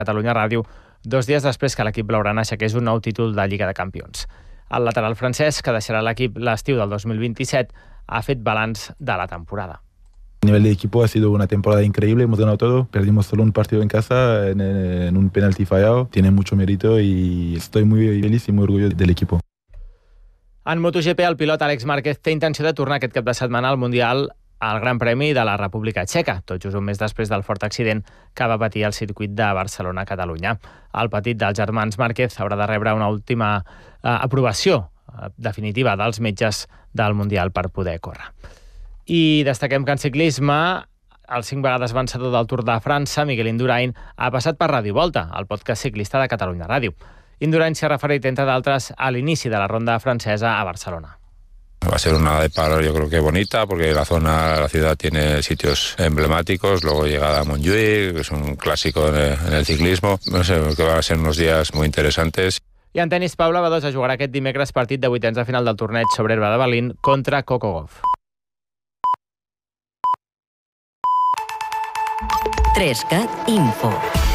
Catalunya Ràdio 2 dies després que l'equip blaugrana aixequés un nou títol de Lliga de Campions. El lateral francès, que deixarà l'equip l'estiu del 2027, ha fet balanç de la temporada. A nivel de equipo ha sido una temporada increíble, hemos ganado todo, perdimos solo un partido en casa en un penalti fallado, tiene mucho mérito y estoy muy feliz y muy orgulloso del equipo. En MotoGP, el pilot Àlex Márquez té intenció de tornar aquest cap de setmana al Mundial al Gran Premi de la República Txeca, tot just un mes després del fort accident que va patir al circuit de Barcelona-Catalunya. El petit dels germans Márquez haurà de rebre una última aprovació definitiva dels metges del Mundial per poder córrer. I destaquem que en ciclisme, el 5 vegades vencedor del Tour de França, Miguel Indurain, ha passat per Ràdio Volta, el podcast ciclista de Catalunya Ràdio. Indurain s'ha referit, entre d'altres, a l'inici de la ronda francesa a Barcelona. Va a ser una de palo, yo creo que bonita, porque la ciudad tiene sitios emblemáticos, luego llegada a Montjuïc, que es un clásico en el ciclismo. No sé, que van a ser unos días muy interesantes. I en tenis, Paula Badosa jugarà aquest dimecres partit de vuitens de final del torneig sobre herba de Berlín contra Coco Gauff. 3cat Info.